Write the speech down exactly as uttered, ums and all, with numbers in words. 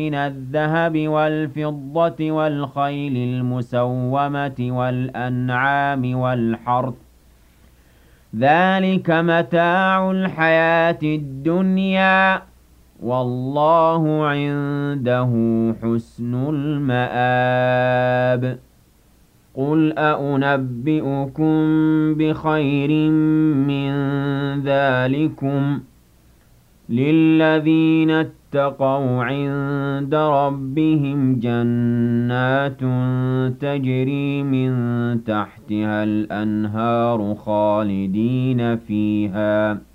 من الذهب والفضة والخيل المسومة والأنعام والحرث ذلك متاع الحياة الدنيا والله عنده حسن المآب قل أنبئكم بخير من ذلكم للذين اتقوا عند ربهم جنات تجري من تحتها الأنهار خالدين فيها